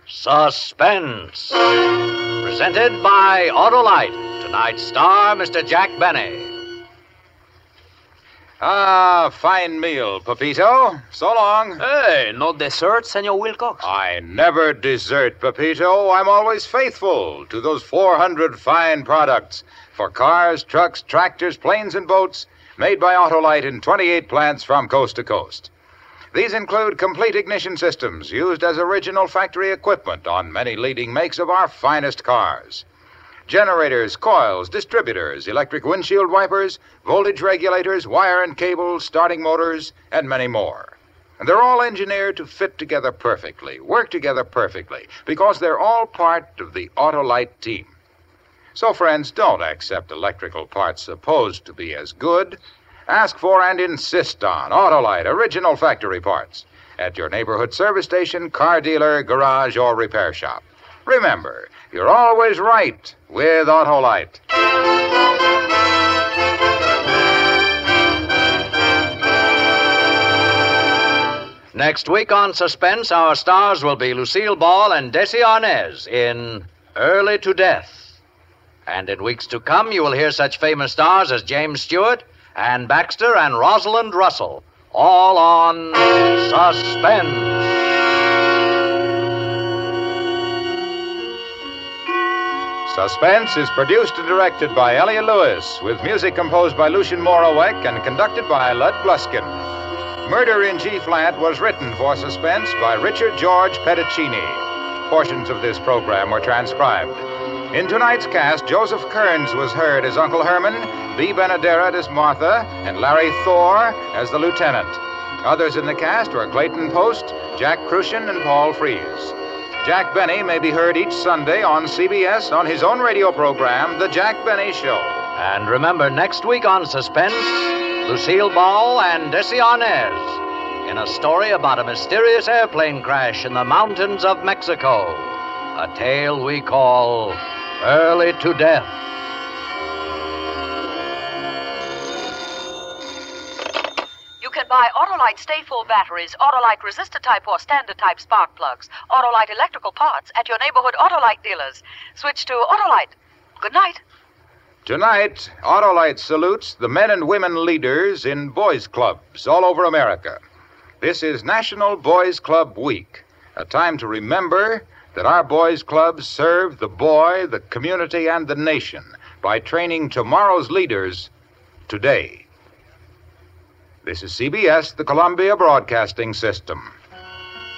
Suspense. Presented by Autolite. Tonight's star, Mr. Jack Benny. Ah, fine meal, Pepito. So long. Hey, no dessert, Senor Wilcox? I never desert, Pepito. I'm always faithful to those 400 fine products for cars, trucks, tractors, planes, and boats made by Autolite in 28 plants from coast to coast. These include complete ignition systems used as original factory equipment on many leading makes of our finest cars. Generators, coils, distributors, electric windshield wipers, voltage regulators, wire and cable, starting motors, and many more. And they're all engineered to fit together perfectly, work together perfectly, because they're all part of the Autolite team. So, friends, don't accept electrical parts supposed to be as good. Ask for and insist on Autolite original factory parts at your neighborhood service station, car dealer, garage, or repair shop. Remember, you're always right with Autolite. Next week on Suspense, our stars will be Lucille Ball and Desi Arnaz in Early to Death. And in weeks to come, you will hear such famous stars as James Stewart, Ann Baxter, and Rosalind Russell, all on Suspense. Suspense is produced and directed by Elliot Lewis, with music composed by Lucien Moraweck and conducted by Lud Gluskin. Murder in G-Flat was written for Suspense by Richard George Petticini. Portions of this program were transcribed. In tonight's cast, Joseph Kearns was heard as Uncle Herman, Bea Benaderet as Martha, and Larry Thor as the lieutenant. Others in the cast were Clayton Post, Jack Crucian, and Paul Frees. Jack Benny may be heard each Sunday on CBS on his own radio program, The Jack Benny Show. And remember, next week on Suspense, Lucille Ball and Desi Arnaz in a story about a mysterious airplane crash in the mountains of Mexico. A tale we call Early to Death. You can buy Autolite Stay-Full batteries, Autolite resistor-type or standard-type spark plugs, Autolite electrical parts at your neighborhood Autolite dealers. Switch to Autolite. Good night. Tonight, Autolite salutes the men and women leaders in boys' clubs all over America. This is National Boys Club Week, a time to remember that our boys' clubs serve the boy, the community, and the nation by training tomorrow's leaders today. This is CBS, the Columbia Broadcasting System.